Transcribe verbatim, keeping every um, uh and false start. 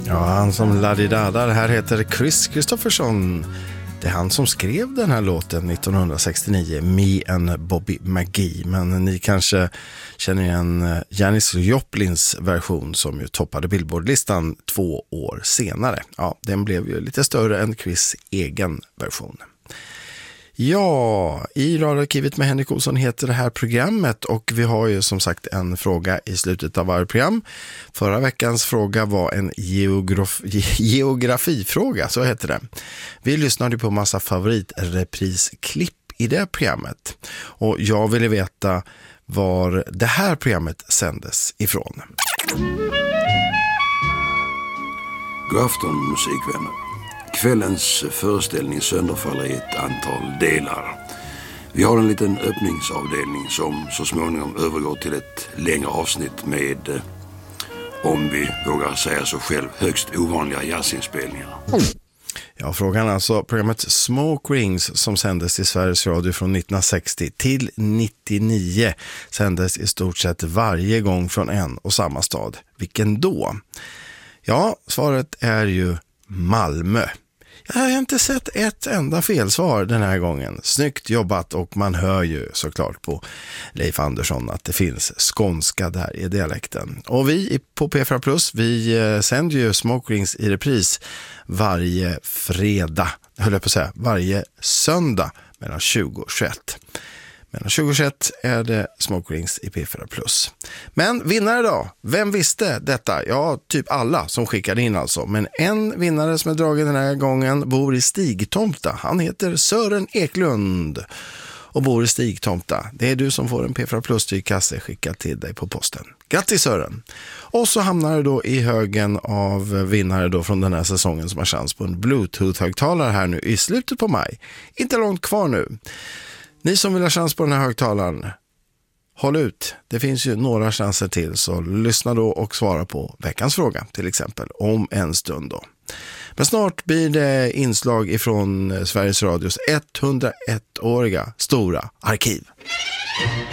Ja, han som laddidadar här heter Chris Kristofferson. Det är han som skrev den här låten nittonhundrasextionio, Me and Bobby McGee. Men ni kanske känner igen Janis Joplins version som ju toppade Billboardlistan två år senare. Ja, den blev ju lite större än Chris egen version. Ja, i radioarkivet med Henrik Olsson heter det här programmet och vi har ju som sagt en fråga i slutet av varje program. Förra veckans fråga var en geograf- geografifråga, så heter det. Vi lyssnade på massa favoritreprisklipp i det programmet och jag ville veta var det här programmet sändes ifrån. God afton, musikvänner. Kvällens föreställning sönderfaller i ett antal delar. Vi har en liten öppningsavdelning som så småningom övergår till ett längre avsnitt med, eh, om vi vågar säga så själv, högst ovanliga jazzinspelningar. Ja, frågan alltså programmet Smoke Rings som sändes i Sveriges Radio från nittonhundrasextio till nittionio sändes i stort sett varje gång från en och samma stad. Vilken då? Ja, svaret är ju Malmö. Jag har inte sett ett enda felsvar den här gången. Snyggt jobbat och man hör ju såklart på Leif Andersson att det finns skånska där i dialekten. Och vi på P fyra Plus, vi sänder ju Smoke Rings i repris varje fredag, höll jag på att säga, varje söndag mellan tjugo och tjugoett. Mellan tjugo och tjugoett är det Smoke Rings i P fyra Plus. Men vinnare då? Vem visste detta? Ja, typ alla som skickade in alltså. Men en vinnare som är dragen den här gången bor i Stigtomta. Han heter Sören Eklund och bor i Stigtomta. Det är du som får en P fyra Plus-tygkasse skickad till dig på posten. Grattis Sören! Och så hamnar du då i högen av vinnare då från den här säsongen som har chans på en Bluetooth-högtalare här nu i slutet på maj. Inte långt kvar nu. Ni som vill ha chans på den här högtalaren, håll ut. Det finns ju några chanser till, så lyssna då och svara på veckans fråga till exempel om en stund då. Men snart blir det inslag ifrån Sveriges Radios hundraett-åriga stora arkiv.